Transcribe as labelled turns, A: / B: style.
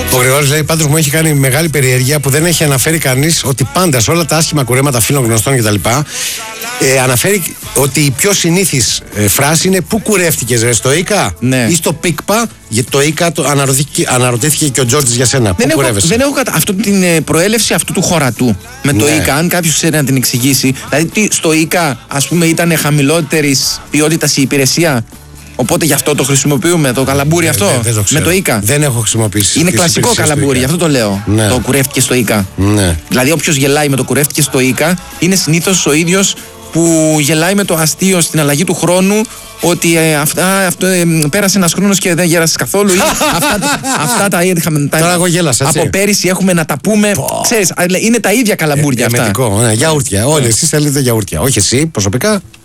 A: Ο Γρηγόρης λέει πάντως μου έχει κάνει μεγάλη περιέργεια που δεν έχει αναφέρει κανείς ότι πάντα σε όλα τα άσχημα κουρέματα φίλων γνωστών κτλ. Αναφέρει ότι η πιο συνήθις φράση είναι πού κουρεύτηκες ρε, στο ΙΚΑ ή στο ΠΙΚΠΑ. Γιατί το ΙΚΑ αναρωτήθηκε και ο Τζόρτζης για σένα.
B: Δεν έχω αυτή την προέλευση αυτού του χωρατού με το ΙΚΑ. Αν κάποιος ξέρει να την εξηγήσει. Δηλαδή στο ΙΚΑ ας πούμε ήταν χαμηλότερης ποιότητας η υπηρεσία. Οπότε γι' αυτό το χρησιμοποιούμε, το καλαμπούρι αυτό. Με το ΙΚΑ.
A: Δεν έχω χρησιμοποιήσει.
B: Είναι κλασικό καλαμπούρι, γι' αυτό το λέω.
A: Ναι.
B: Το κουρεύτηκε στο ΙΚΑ.
A: Ναι.
B: Δηλαδή, όποιος γελάει με το κουρεύτηκε στο ΙΚΑ είναι συνήθως ο ίδιος που γελάει με το αστείο στην αλλαγή του χρόνου. Ότι πέρασε ένας χρόνος και δεν γέρασες καθόλου. Ή αυτά τα είχαμε.
A: Τώρα εγώ γέλασα.
B: Από πέρυσι έχουμε να τα πούμε. Ξέρεις, είναι τα ίδια καλαμπούρια αυτά.
A: Γιαούρτια. Όλοι εσείς θέλετε γιαούρτια. Όχι εσύ προσωπικά.